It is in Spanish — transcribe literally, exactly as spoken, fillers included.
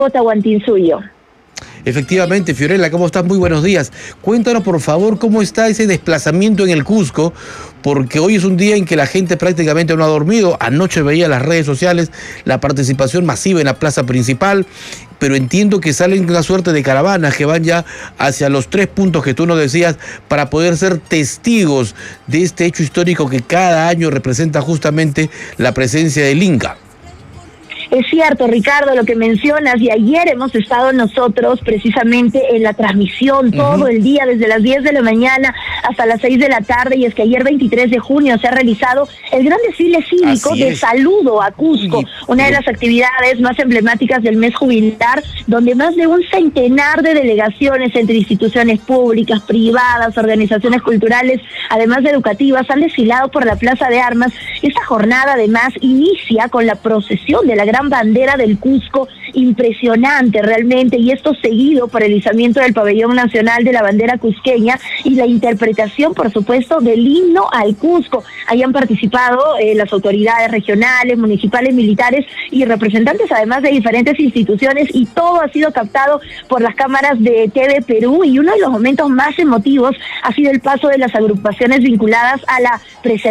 Tahuantinsuyo. Efectivamente, Fiorella, ¿cómo estás? Muy buenos días. Cuéntanos, por favor, cómo está ese desplazamiento en el Cusco, porque hoy es un día en que la gente prácticamente no ha dormido. Anoche veía en las redes sociales la participación masiva en la plaza principal, pero entiendo que salen una suerte de caravanas que van ya hacia los tres puntos que tú nos decías para poder ser testigos de este hecho histórico que cada año representa justamente la presencia del Inca. Es cierto, Ricardo, lo que mencionas, y ayer hemos estado nosotros precisamente en la transmisión todo uh-huh. el día, desde las diez de la mañana hasta las seis de la tarde, y es que ayer veintitrés de junio se ha realizado el gran desfile cívico de saludo a Cusco, sí, una de las actividades más emblemáticas del mes jubilar, donde más de un centenar de delegaciones entre instituciones públicas, privadas, organizaciones culturales, además de educativas, han desfilado por la Plaza de Armas. Esta jornada además inicia con la procesión de la gran bandera del Cusco, impresionante realmente, y esto seguido por el izamiento del pabellón nacional de la bandera cusqueña y la interpretación, por supuesto, del himno al Cusco. Ahí han participado eh, las autoridades regionales, municipales, militares y representantes además de diferentes instituciones, y todo ha sido captado por las cámaras de T V Perú, y uno de los momentos más emotivos ha sido el paso de las agrupaciones vinculadas a la preservación